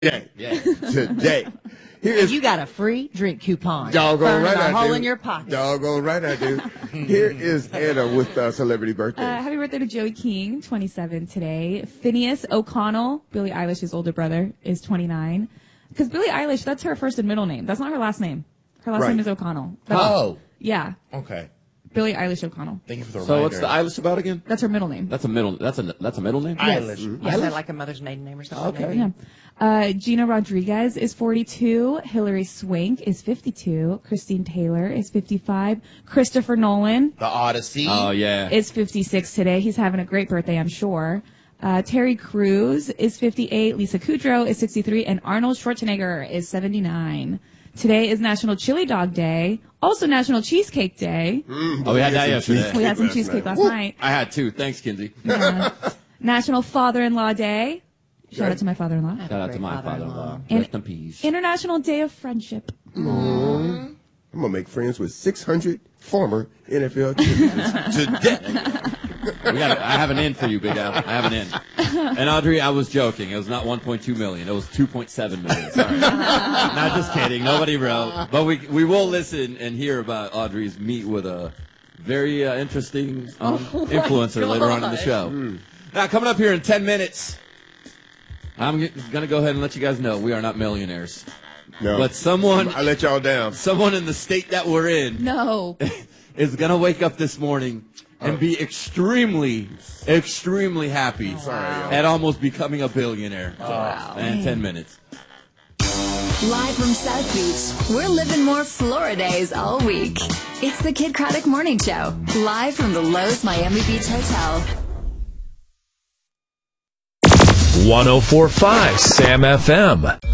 Yeah. Today. You got a free drink coupon. Doggone right I do. A hole in your pocket. Doggone right I do. Here is Anna with celebrity birthday. Happy birthday to Joey King, 27 today. Phineas O'Connell, Billie Eilish's older brother, is 29. Because Billie Eilish, that's her first and middle name. That's not her last name. Her last name is O'Connell. Yeah. Okay. Billie Eilish O'Connell. Thank you for the reminder. So what's the Eilish about again? That's her middle name. That's a middle name? Eilish. Yes. Is that like a mother's maiden name or something? Okay. Yeah. Gina Rodriguez is 42. Hilary Swank is 52. Christine Taylor is 55. Christopher Nolan The Odyssey. Oh, yeah. is 56 today. He's having a great birthday, I'm sure. Terry Crews is 58. Lisa Kudrow is 63. And Arnold Schwarzenegger is 79. Today is National Chili Dog Day. Also National Cheesecake Day. Oh, we had that yesterday. We had some cheesecake last night. I had two. Thanks, Kinsey. National Father-in-Law Day. Shout out to my father-in-law. Shout out to my father-in-law. And Rest in peace. International Day of Friendship. I'm going to make friends with 600 former NFL teams today. I have an in for you, Big Al. I have an in. And Audrey, I was joking. It was not 1.2 million. It was 2.7 million. Sorry. Not just kidding. Nobody wrote. But we will listen and hear about Audrey's meet with a very interesting influencer later on in the show. Now, coming up here in 10 minutes, I'm going to go ahead and let you guys know we are not millionaires. No. But I let y'all down. Someone in the state that we're in No. is going to wake up this morning and be extremely, extremely happy at almost becoming a billionaire. And 10 minutes. Live from South Beach, we're living more Florida days all week. It's the Kid Craddock Morning Show, live from the Lowe's Miami Beach Hotel. 104.5 Sam FM.